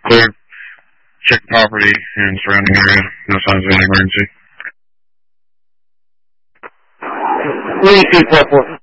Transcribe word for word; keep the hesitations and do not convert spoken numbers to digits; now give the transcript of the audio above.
cleared. Check property and surrounding area. No signs of any emergency. three two four four.